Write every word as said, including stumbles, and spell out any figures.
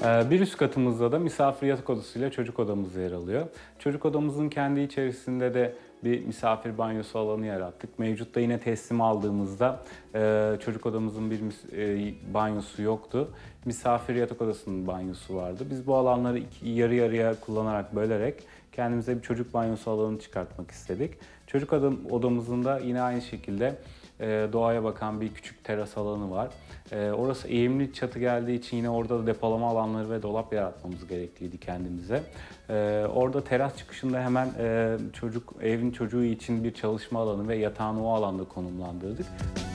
Ee, Bir üst katımızda da misafir yatak odasıyla çocuk odamız yer alıyor. Çocuk odamızın kendi içerisinde de bir misafir banyosu alanı yarattık. Mevcutta yine teslim aldığımızda e, çocuk odamızın bir mis- e, banyosu yoktu. Misafir yatak odasının banyosu vardı. Biz bu alanları iki, yarı yarıya kullanarak, bölerek kendimize bir çocuk banyosu alanı çıkartmak istedik. Çocuk adam, odamızın da yine aynı şekilde e, doğaya bakan bir küçük teras alanı var. E, orası eğimli çatı geldiği için yine orada da depolama alanları ve dolap yaratmamız gerekliydi kendimize. E, orada teras çıkışında hemen e, çocuk evin çocuğu için bir çalışma alanı ve yatağını o alanda konumlandırdık.